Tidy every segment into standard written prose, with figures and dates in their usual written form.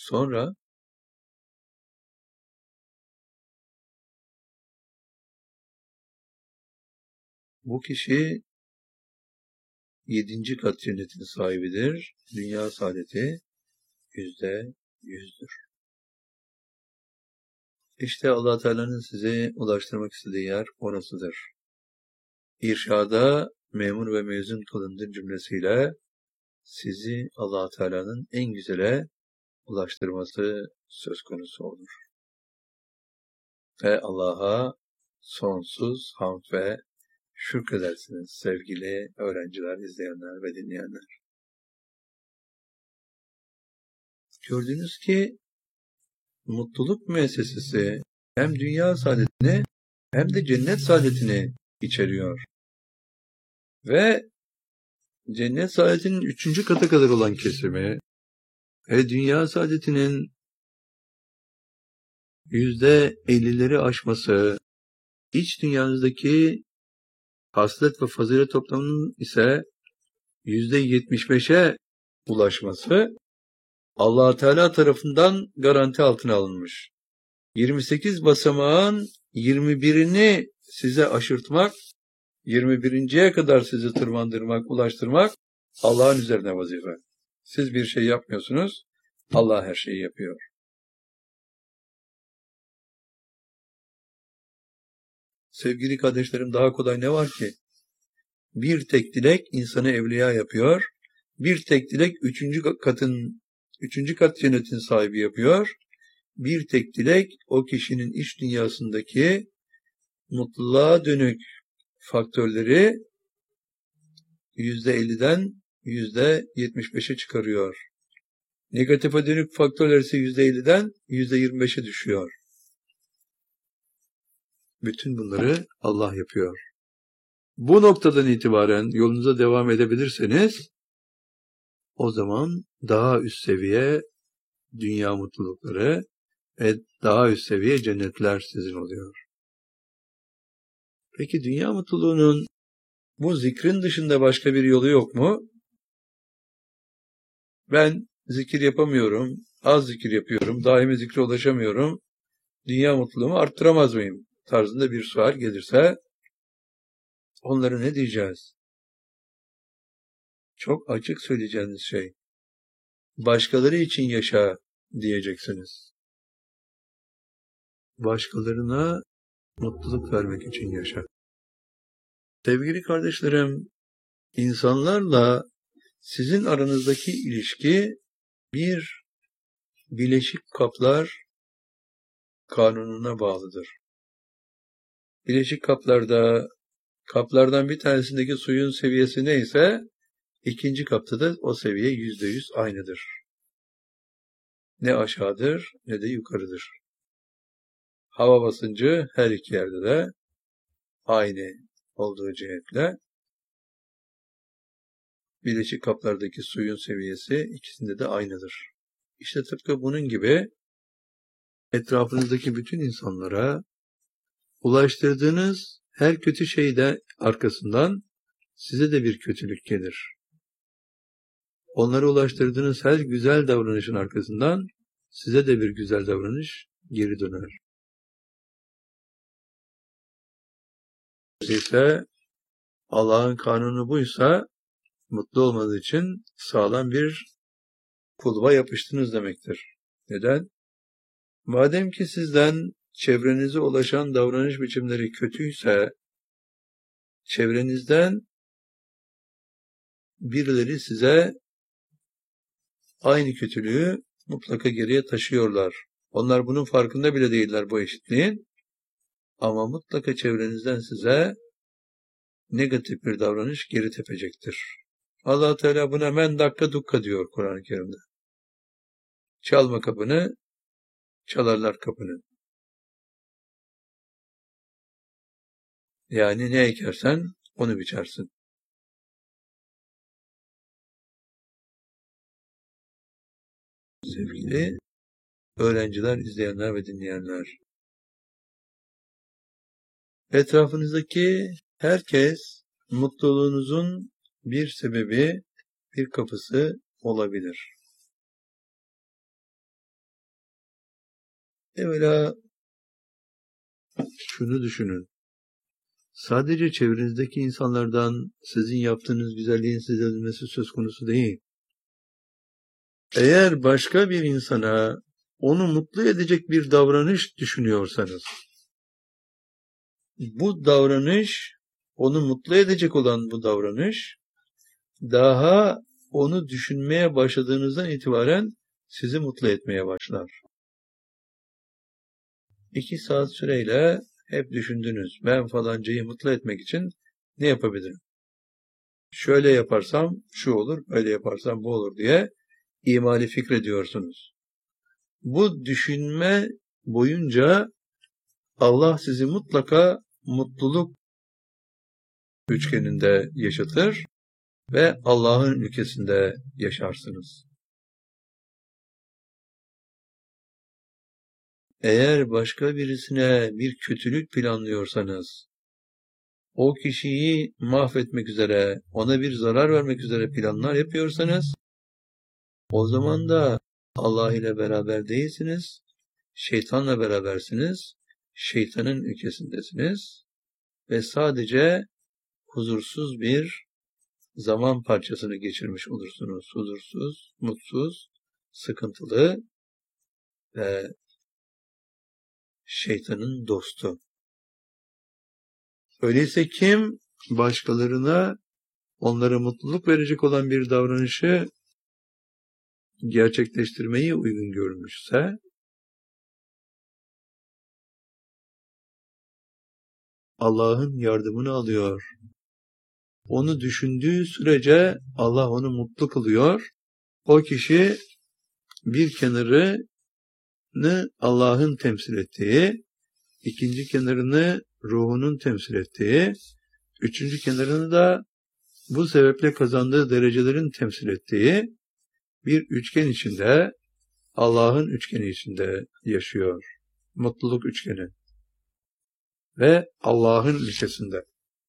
Sonra bu kişi 7. kat cennetin sahibidir. Dünya saadeti %100'dür. İşte Allah Teala'nın sizi ulaştırmak istediği yer orasıdır. İrşada memur ve mezun kılındır cümlesiyle sizi Allah Teala'nın en güzele ulaştırması söz konusu olur. Ve Allah'a sonsuz hamd ve şükredersiniz sevgili öğrenciler, izleyenler ve dinleyenler. Gördüğünüz ki mutluluk müessesesi hem dünya saadetini hem de cennet saadetini içeriyor. Ve cennet saadetinin 3. kata kadar olan kesimi ve dünya saadetinin %50'leri aşması, iç dünyanızdaki haslet ve fazilet toplamının ise %75'e ulaşması Allah Teala tarafından garanti altına alınmış. 28 basamağın 21'ini size aşırtmak, 21.ye kadar sizi tırmandırmak, ulaştırmak Allah'ın üzerine vazife. Siz bir şey yapmıyorsunuz, Allah her şeyi yapıyor. Sevgili kardeşlerim, daha kolay ne var ki? Bir tek dilek insanı evliya yapıyor. Bir tek dilek 3. kat cennetin sahibi yapıyor. Bir tek dilek o kişinin iç dünyasındaki mutluluğa dönük faktörleri %50'den %75'e çıkarıyor. Negatife dönük faktörler ise %50'den %25'e düşüyor. Bütün bunları Allah yapıyor. Bu noktadan itibaren yolunuza devam edebilirseniz o zaman daha üst seviye dünya mutlulukları ve daha üst seviye cennetler sizin oluyor. Peki dünya mutluluğunun bu zikrin dışında başka bir yolu yok mu? Ben zikir yapamıyorum, az zikir yapıyorum, daimi zikre ulaşamıyorum, dünya mutluluğumu arttıramaz mıyım tarzında bir sual gelirse onlara ne diyeceğiz? Çok açık söyleyeceğiniz şey, başkaları için yaşa diyeceksiniz. Başkalarına mutluluk vermek için yaşa. Sevgili kardeşlerim, insanlarla sizin aranızdaki ilişki bir bileşik kaplar kanununa bağlıdır. Bileşik kaplardan bir tanesindeki suyun seviyesi neyse, ikinci kapta da o seviye %100 aynıdır. Ne aşağıdır ne de yukarıdır. Hava basıncı her iki yerde de aynı olduğu cihetle bileşik kaplardaki suyun seviyesi ikisinde de aynıdır. İşte tıpkı bunun gibi etrafınızdaki bütün insanlara ulaştırdığınız her kötü şeyde arkasından size de bir kötülük gelir. Onlara ulaştırdığınız her güzel davranışın arkasından size de bir güzel davranış geri döner. Dolayısıyla Allah'ın kanunu buysa mutlu olmanız için sağlam bir kulba yapıştınız demektir. Neden? Madem ki sizden çevrenize ulaşan davranış biçimleri kötüyse, çevrenizden birileri size aynı kötülüğü mutlaka geriye taşıyorlar. Onlar bunun farkında bile değiller bu eşitliğin. Ama mutlaka çevrenizden size negatif bir davranış geri tepecektir. Allah Teala buna men dakka dukka diyor Kur'an-ı Kerim'de. Çalma kapını, çalarlar kapını. Yani ne ekersen onu biçersin. Sevgili öğrenciler, izleyenler ve dinleyenler, etrafınızdaki herkes mutluluğunuzun bir sebebi, bir kapısı olabilir. Evvela şunu düşünün. Sadece çevrenizdeki insanlardan sizin yaptığınız güzelliğin size edilmesi söz konusu değil. Eğer başka bir insana onu mutlu edecek bir davranış düşünüyorsanız, bu davranış, onu mutlu edecek olan bu davranış, daha onu düşünmeye başladığınızdan itibaren sizi mutlu etmeye başlar. 2 saat süreyle hep düşündünüz. Ben falancayı mutlu etmek için ne yapabilirim? Şöyle yaparsam şu olur, böyle yaparsam bu olur diye imali fikrediyorsunuz. Bu düşünme boyunca Allah sizi mutlaka mutluluk üçgeninde yaşatır ve Allah'ın ülkesinde yaşarsınız. Eğer başka birisine bir kötülük planlıyorsanız, o kişiyi mahvetmek üzere, ona bir zarar vermek üzere planlar yapıyorsanız, o zaman da Allah ile beraber değilsiniz, şeytanla berabersiniz, şeytanın ülkesindesiniz ve sadece huzursuz bir zaman parçasını geçirmiş olursunuz. Huzursuz, mutsuz, sıkıntılı ve şeytanın dostu. Öyleyse kim başkalarına onlara mutluluk verecek olan bir davranışı gerçekleştirmeyi uygun görmüşse, Allah'ın yardımını alıyor. Onu düşündüğü sürece Allah onu mutlu kılıyor. O kişi bir kenarını Allah'ın temsil ettiği, ikinci kenarını ruhunun temsil ettiği, üçüncü kenarını da bu sebeple kazandığı derecelerin temsil ettiği bir üçgen içinde, Allah'ın üçgeni içinde yaşıyor. Mutluluk üçgeni. Ve Allah'ın ülkesinde.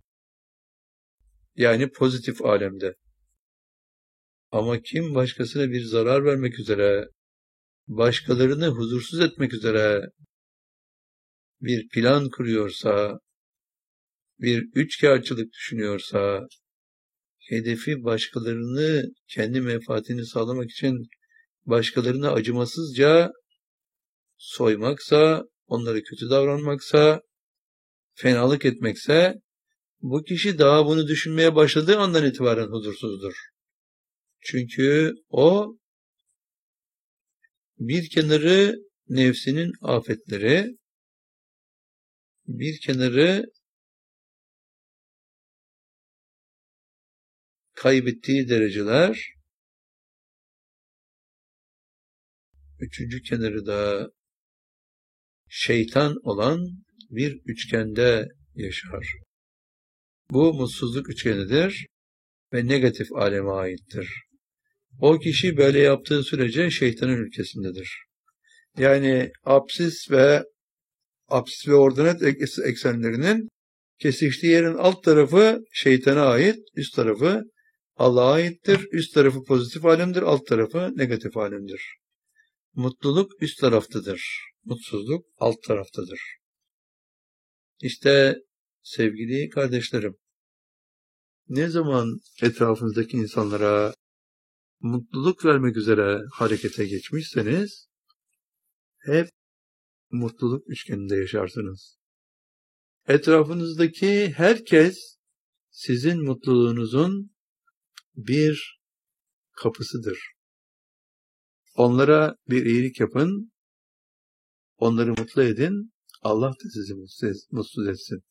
Yani pozitif alemde. Ama kim başkasına bir zarar vermek üzere, başkalarını huzursuz etmek üzere bir plan kuruyorsa, bir üçkağıtçılık düşünüyorsa, hedefi başkalarını kendi menfaatini sağlamak için başkalarına acımasızca soymaksa, onlara kötü davranmaksa, fenalık etmekse, bu kişi daha bunu düşünmeye başladığı andan itibaren huzursuzdur. Çünkü o bir kenarı nefsinin afetleri, bir kenarı kaybettiği dereceler, üçüncü kenarı da şeytan olan bir üçgende yaşar. Bu mutsuzluk üçgenidir ve negatif aleme aittir. O kişi böyle yaptığı sürece şeytanın ülkesindedir. Yani apsis ve ordinat eksenlerinin kesiştiği yerin alt tarafı şeytana ait, üst tarafı Allah'a aittir. Üst tarafı pozitif alemdir, alt tarafı negatif alemdir. Mutluluk üst taraftadır. Mutsuzluk alt taraftadır. İşte sevgili kardeşlerim, ne zaman etrafınızdaki insanlara mutluluk vermek üzere harekete geçmişseniz, hep mutluluk üçgeninde yaşarsınız. Etrafınızdaki herkes sizin mutluluğunuzun bir kapısıdır. Onlara bir iyilik yapın, onları mutlu edin, Allah da sizi mutsuz etsin.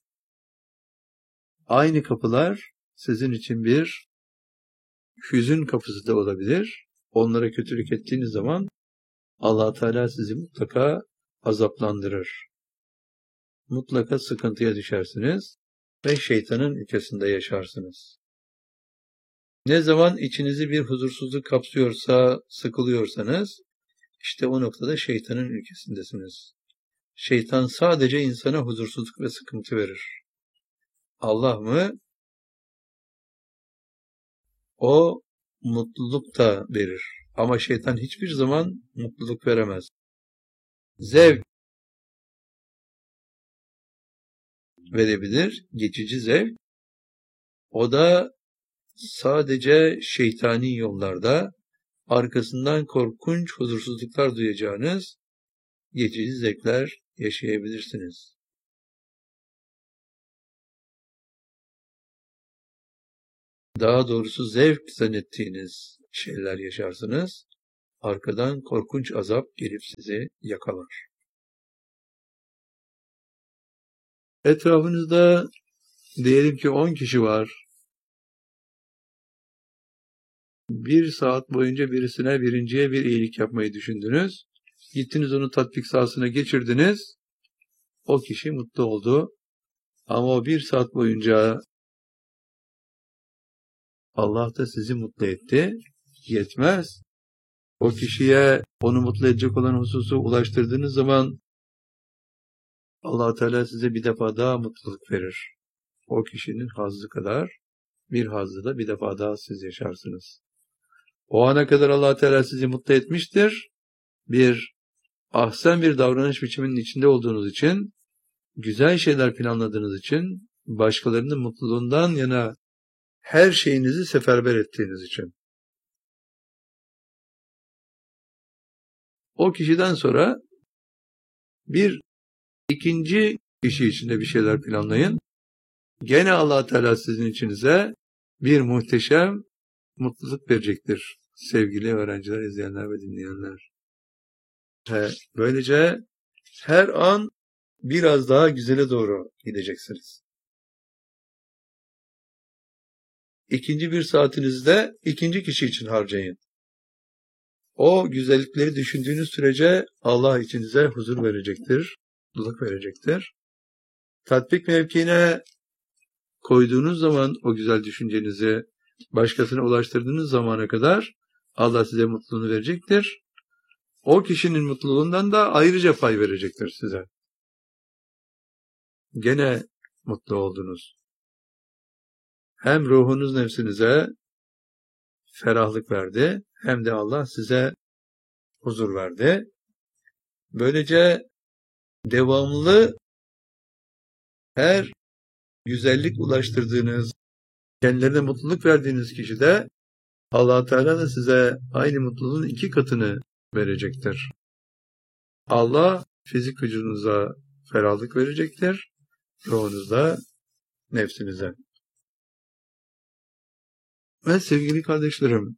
Aynı kapılar sizin için bir hüzün kapısı da olabilir. Onlara kötülük ettiğiniz zaman Allah Teala sizi mutlaka azaplandırır. Mutlaka sıkıntıya düşersiniz ve şeytanın ülkesinde yaşarsınız. Ne zaman içinizi bir huzursuzluk kapsıyorsa, sıkılıyorsanız, işte o noktada şeytanın ülkesindesiniz. Şeytan sadece insana huzursuzluk ve sıkıntı verir. Allah mı? O mutluluk da verir. Ama şeytan hiçbir zaman mutluluk veremez. Zevk, verebilir, geçici zevk. O da sadece şeytani yollarda arkasından korkunç huzursuzluklar duyacağınız geçici zevkler yaşayabilirsiniz. Daha doğrusu zevk zannettiğiniz şeyler yaşarsınız. Arkadan korkunç azap gelip sizi yakalar. Etrafınızda diyelim ki 10 kişi var. 1 saat boyunca birinciye bir iyilik yapmayı düşündünüz. Gittiniz onu tatbik sahasına geçirdiniz. O kişi mutlu oldu. Ama o 1 saat boyunca Allah da sizi mutlu etti. Yetmez. O kişiye onu mutlu edecek olan hususu ulaştırdığınız zaman Allah Teala size bir defa daha mutluluk verir. O kişinin hazzı kadar bir hazzı da bir defa daha siz yaşarsınız. O ana kadar Allah Teala sizi mutlu etmiştir. Ahsen bir davranış biçiminin içinde olduğunuz için, güzel şeyler planladığınız için, başkalarının mutluluğundan yana her şeyinizi seferber ettiğiniz için. O kişiden sonra ikinci kişi için de bir şeyler planlayın. Gene Allah Teala sizin içinize bir muhteşem mutluluk verecektir. Sevgili öğrenciler, izleyenler ve dinleyenler. Böylece her an biraz daha güzele doğru gideceksiniz. İkinci bir saatinizi de ikinci kişi için harcayın. O güzellikleri düşündüğünüz sürece Allah içinize huzur verecektir, mutluluk verecektir. Tatbik mevkiine koyduğunuz zaman o güzel düşüncenizi başkasına ulaştırdığınız zamana kadar Allah size mutluluğunu verecektir. O kişinin mutluluğundan da ayrıca pay verecektir size. Gene mutlu oldunuz. Hem ruhunuz nefsinize ferahlık verdi, hem de Allah size huzur verdi. Böylece devamlı her güzellik ulaştırdığınız, kendilerine mutluluk verdiğiniz kişi de Allah Teala da size aynı mutluluğun 2 katını verecektir. Allah fizik vücudunuza ferahlık verecektir, ruhunuzda, nefsinize. Ve sevgili kardeşlerim,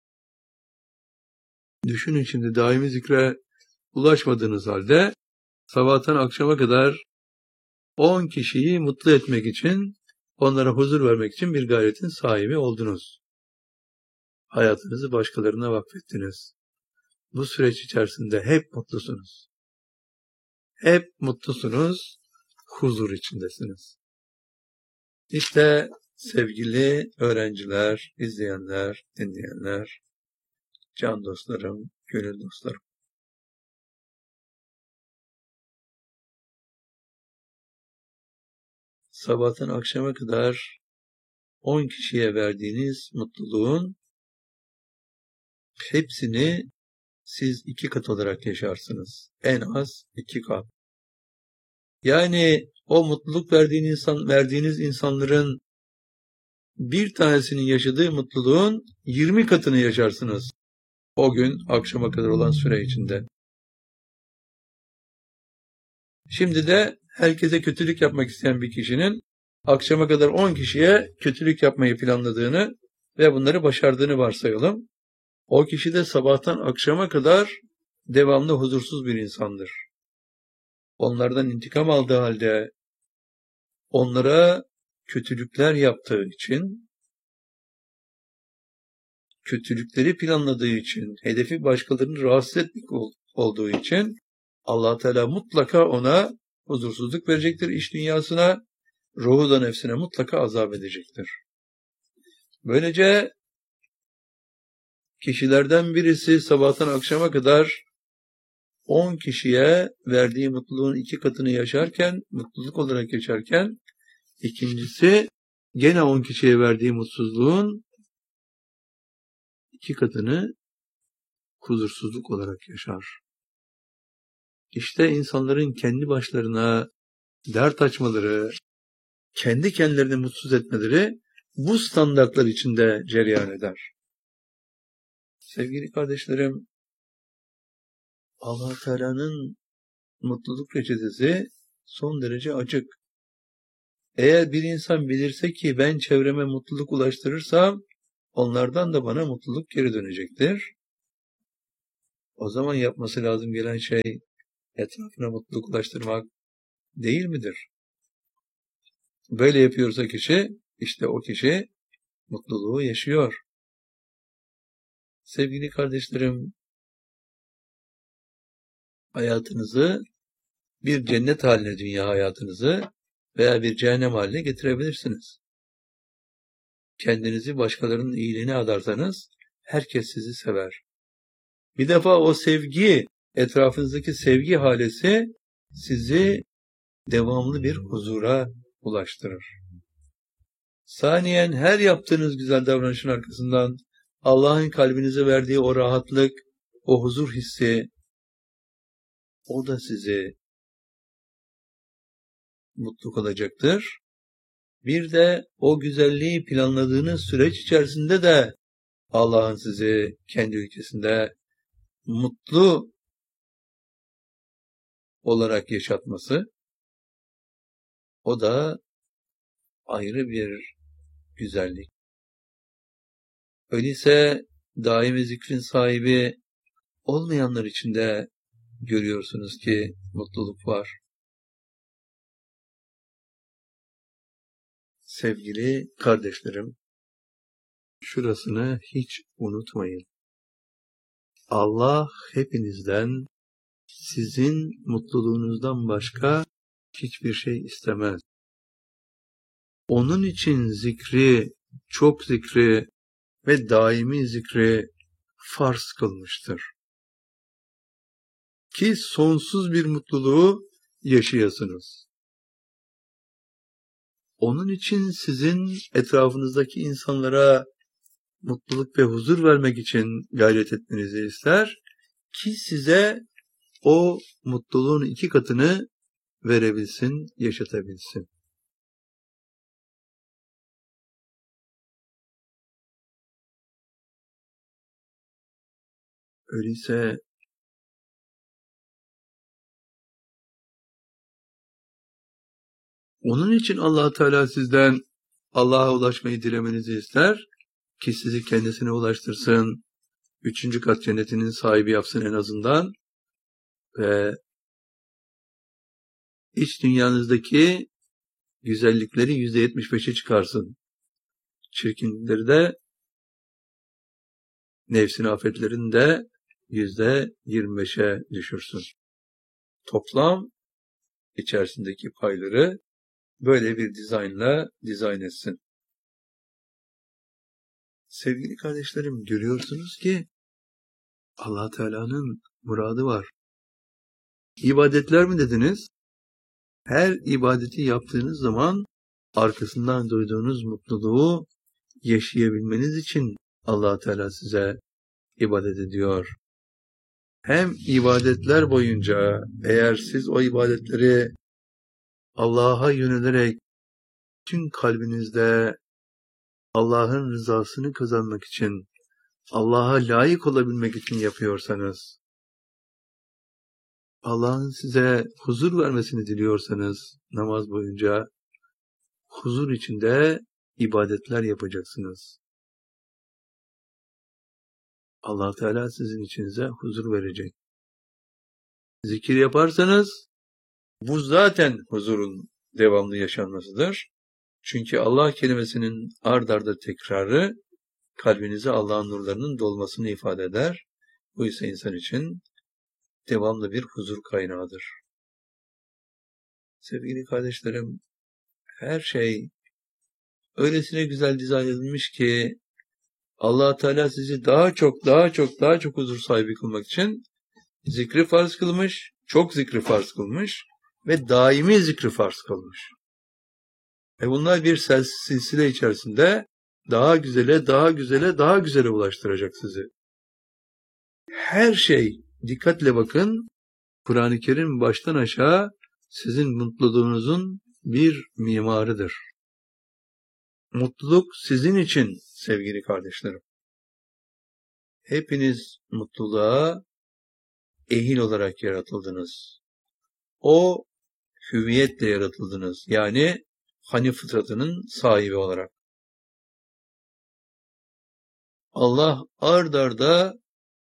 düşünün şimdi daimi zikre ulaşmadığınız halde sabahtan akşama kadar 10 kişiyi mutlu etmek için, onlara huzur vermek için bir gayretin sahibi oldunuz. Hayatınızı başkalarına vakfettiniz. Bu süreç içerisinde hep mutlusunuz. Hep mutlusunuz, huzur içindesiniz. İşte sevgili öğrenciler, izleyenler, dinleyenler, can dostlarım, gönül dostlarım. Sabahtan akşama kadar 10 kişiye verdiğiniz mutluluğun hepsini siz 2 kat olarak yaşarsınız. En az 2 kat. Yani o mutluluk verdiğiniz insanların bir tanesinin yaşadığı mutluluğun 20 katını yaşarsınız. O gün akşama kadar olan süre içinde. Şimdi de herkese kötülük yapmak isteyen bir kişinin akşama kadar 10 kişiye kötülük yapmayı planladığını ve bunları başardığını varsayalım. O kişi de sabahtan akşama kadar devamlı huzursuz bir insandır. Onlardan intikam aldığı halde onlara kötülükler yaptığı için, kötülükleri planladığı için, hedefi başkalarını rahatsız etmek olduğu için Allah Teala mutlaka ona huzursuzluk verecektir iç dünyasına, ruhu da nefsine mutlaka azap edecektir. Böylece kişilerden birisi sabahtan akşama kadar 10 kişiye verdiği mutluluğun 2 katını yaşarken, mutluluk olarak yaşarken, ikincisi gene 10 kişiye verdiği mutsuzluğun 2 katını huzursuzluk olarak yaşar. İşte insanların kendi başlarına dert açmaları, kendi kendilerini mutsuz etmeleri bu standartlar içinde cereyan eder. Sevgili kardeşlerim, Allah Teala'nın mutluluk reçetesi son derece açık. Eğer bir insan bilirse ki ben çevreme mutluluk ulaştırırsam onlardan da bana mutluluk geri dönecektir. O zaman yapması lazım gelen şey etrafına mutluluk ulaştırmak değil midir? Böyle yapıyorsa kişi, işte o kişi mutluluğu yaşıyor. Sevgili kardeşlerim, hayatınızı bir cennet haline, dünya hayatınızı veya bir cehennem haline getirebilirsiniz. Kendinizi başkalarının iyiliğine adarsanız herkes sizi sever. Bir defa o sevgi, etrafınızdaki sevgi halesi sizi devamlı bir huzura ulaştırır. Saniyen her yaptığınız güzel davranışın arkasından Allah'ın kalbinize verdiği o rahatlık, o huzur hissi, o da sizi mutlu kılacaktır. Bir de o güzelliği planladığınız süreç içerisinde de Allah'ın sizi kendi ülkesinde mutlu olarak yaşatması, o da ayrı bir güzellik. Öyleyse daimi zikrin sahibi olmayanlar için de görüyorsunuz ki mutluluk var. Sevgili kardeşlerim, şurasını hiç unutmayın. Allah hepinizden sizin mutluluğunuzdan başka hiçbir şey istemez. Onun için zikri, çok zikri ve daimi zikri farz kılmıştır. Ki sonsuz bir mutluluğu yaşayasınız. Onun için sizin etrafınızdaki insanlara mutluluk ve huzur vermek için gayret etmenizi ister ki size o mutluluğun 2 katını verebilsin, yaşatabilsin. Öyleyse onun için Allah Teala sizden Allah'a ulaşmayı dilemenizi ister ki sizi kendisine ulaştırsın, 3. kat cennetinin sahibi yapsın en azından ve iç dünyanızdaki güzellikleri %75'e çıkarsın. Çirkinlikleri de, nefsin afetlerini de %25'e düşürsün. Toplam içerisindeki payları böyle bir dizayn etsin. Sevgili kardeşlerim, görüyorsunuz ki Allah Teala'nın muradı var. İbadetler mi dediniz? Her ibadeti yaptığınız zaman arkasından duyduğunuz mutluluğu yaşayabilmeniz için Allah Teala size ibadet ediyor. Hem ibadetler boyunca eğer siz o ibadetleri Allah'a yönelerek tüm kalbinizde Allah'ın rızasını kazanmak için, Allah'a layık olabilmek için yapıyorsanız, Allah'ın size huzur vermesini diliyorsanız namaz boyunca huzur içinde ibadetler yapacaksınız. Allah Teala sizin içinize huzur verecek. Zikir yaparsanız bu zaten huzurun devamlı yaşanmasıdır. Çünkü Allah kelimesinin ard arda tekrarı kalbinize Allah'ın nurlarının dolmasını ifade eder. Bu ise insan için devamlı bir huzur kaynağıdır. Sevgili kardeşlerim, her şey öylesine güzel dizayn edilmiş ki Allah Teala sizi daha çok huzur sahibi kılmak için zikri farz kılmış, çok zikri farz kılmış ve daimi zikri farz kılmış. Bunlar bir silsile içerisinde daha güzele ulaştıracak sizi. Her şey, dikkatle bakın, Kur'an-ı Kerim baştan aşağı sizin mutluluğunuzun bir mimarıdır. Mutluluk sizin için sevgili kardeşlerim. Hepiniz mutluluğa ehil olarak yaratıldınız. O hüviyetle yaratıldınız. Yani hani fıtratının sahibi olarak. Allah ard arda